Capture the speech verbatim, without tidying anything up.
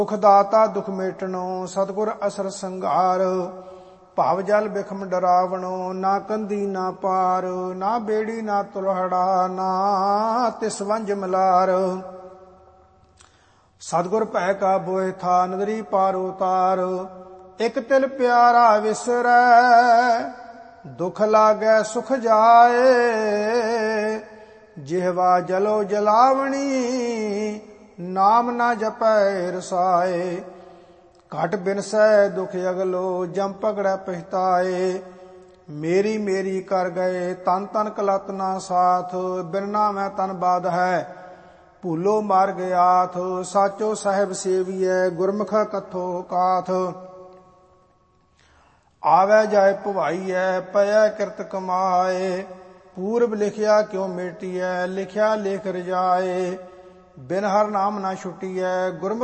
ਦੁਖ ਦਾਤਾ ਦੁਖ ਮੇਟਣੋ, ਸਤਿਗੁਰ ਅਸਰ ਸੰਘਾਰ। ਭਾਵ ਜਲ ਬਿਖਮ ਡਰਾਵਣੋ, ਨਾ ਕੰਦੀ ਨਾ ਪਾਰ। ਨਾ ਬੇੜੀ ਨਾ ਤੁਲਹੜਾ, ਨਾ ਤਿਸ ਵੰਜ ਮਲਾਰ। ਸਤਿਗੁਰ ਭੈ ਕਾ ਬੋਹਿ ਥਾ, ਨਦਰੀ ਪਾਰ ਉਤਾਰ। ਇਕ ਤਿਲ ਪਿਆਰਾ ਵਿਸਰੈ, ਦੁਖ ਲਾਗੈ ਸੁਖ ਜਾਏ। ਜਿਹਵਾ ਜਲੋ ਜਲਾਵਣੀ, ਨਾਮ ਨਾ ਜਪੈ ਰਸਾਏ। ਘਟ ਬਿਨਸੈ ਦੁਖ ਅਗਲੋ, ਜਮ ਪਕੜੈ ਪਛਤਾਏ। ਮੇਰੀ ਮੇਰੀ ਕਰ ਗਏ, ਤਨ ਤਨ ਕਲਤ ਨਾ ਸਾਥ। ਬਿਨ ਨਾਮੈ ਤਨ ਬਾਧ ਹੈ, ਭੂਲੋ ਮਾਰ ਗਿਆਥ। ਸਾਚੋ ਸਾਹਿਬ ਸੇਵੀਐ, ਗੁਰਮੁਖ ਕਥੋ ਕਾਥ। ਆਵੈ ਜਾਏ ਭਵਾਈਐ, ਪਇਐ ਕਿਰਤ ਕਮਾਏ। ਪੂਰਬ ਲਿਖਿਆ ਕਿਉ ਮੇਟੀਐ, ਲਿਖਿਆ ਲੇਖ ਰਜਾਏ। ਬਿਨ ਹਰ ਨਾਮ ਨਾ ਛੁਟੀਐ, ਗੁਰਮੁਖ